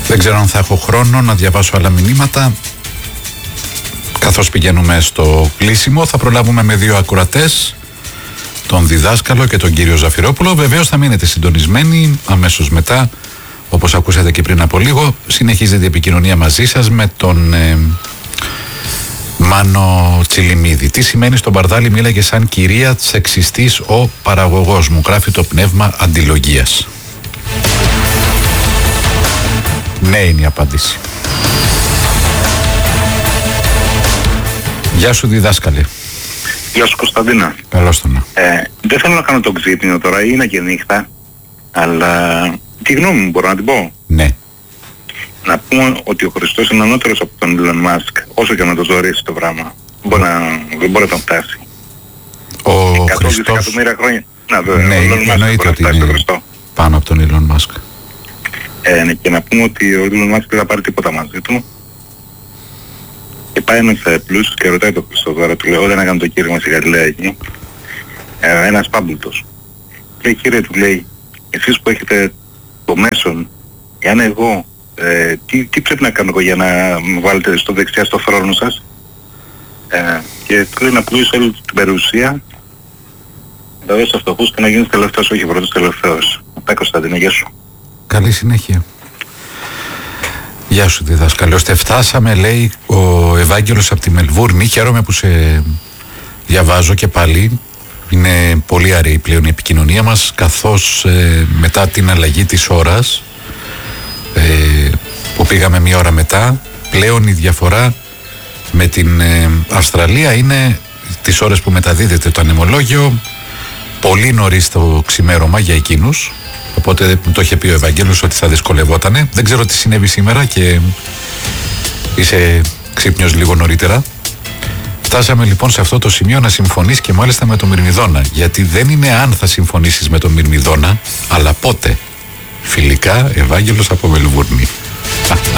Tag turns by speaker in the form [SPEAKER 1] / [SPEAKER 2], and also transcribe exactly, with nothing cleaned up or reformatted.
[SPEAKER 1] Δεν ξέρω αν θα έχω χρόνο να διαβάσω άλλα μηνύματα. Καθώς πηγαίνουμε στο κλείσιμο, θα προλάβουμε με δύο ακροατές, τον διδάσκαλο και τον κύριο Ζαφυρόπουλο. Βεβαίως θα μείνετε συντονισμένοι. Αμέσως μετά, όπως ακούσατε και πριν από λίγο, συνεχίζεται η επικοινωνία μαζί σας με τον ε, Μάνο Τσιλιμίδη. Τι σημαίνει στον Μπαρδάλη μίλαγε σαν κυρία σεξιστής ο παραγωγός μου, γράφει το πνεύμα αντιλογίας. Ναι, είναι η απάντηση. Γεια σου διδάσκαλε.
[SPEAKER 2] Γεια σου Κωνσταντίνα.
[SPEAKER 1] Καλώς τον.
[SPEAKER 2] Ε, δεν θέλω να κάνω το ξύπνιο τώρα, είναι και νύχτα, αλλά τη γνώμη μου μπορώ να την πω.
[SPEAKER 1] Ναι.
[SPEAKER 2] Να πούμε ότι ο Χριστός είναι ανώτερος από τον Elon Musk, όσο και να το ζωρίσει το πράγμα. Μπορεί να, δεν μπορεί να τον φτάσει.
[SPEAKER 1] Ο
[SPEAKER 2] εκατό
[SPEAKER 1] Χριστός...
[SPEAKER 2] δισεκατομμύρια χρόνια. Να βέβαια,
[SPEAKER 1] ναι,
[SPEAKER 2] ο Elon
[SPEAKER 1] εννοείται ότι είναι πάνω από τον Elon Musk.
[SPEAKER 2] Ε, ναι, και να πούμε ότι ο Elon Musk δεν θα πάρει τίποτα μαζί του. Και πάει ένας ε, πλούσιος και ρωτάει τον Χριστό τώρα, του λέω, όταν έκανε το κήρυγμα στη Γαλιλαία εκεί, ε, ένας πάμπλουτος. Και κύριε του λέει, εσείς που έχετε το μέσον, εάν εγώ, ε, τι, τι πρέπει να κάνω εγώ για να με βάλετε στο δεξιά στο θρόνο σας. Ε, και του λέει να πουλήσει όλη την περιουσία, να τα δώσει στους φτωχούς και να γίνεις τελευταίος, όχι πρώτος τελευταίος. Αυτά Κωνσταντίνα, γεια σου.
[SPEAKER 1] Καλή συνέχεια. Γεια σου διδάσκαλε. Ώστε φτάσαμε, λέει ο Ευάγγελος από τη Μελβούρνη. Χαίρομαι που σε διαβάζω και πάλι. Είναι πολύ αραιή πλέον η επικοινωνία μας, καθώς ε, μετά την αλλαγή της ώρας ε, που πήγαμε μία ώρα μετά, πλέον η διαφορά με την ε, Αυστραλία είναι τις ώρες που μεταδίδεται το ανεμολόγιο, πολύ νωρίς το ξημέρωμα για εκείνους. Οπότε το είχε πει ο Ευαγγέλος ότι θα δυσκολευότανε. Δεν ξέρω τι συνέβη σήμερα και είσαι ξύπνιος λίγο νωρίτερα. Φτάσαμε λοιπόν σε αυτό το σημείο να συμφωνείς και μάλιστα με τον Μυρμηδόνα. Γιατί δεν είναι αν θα συμφωνήσεις με τον Μυρμηδόνα, αλλά πότε. Φιλικά, Ευάγγελος από Μελβούρνη.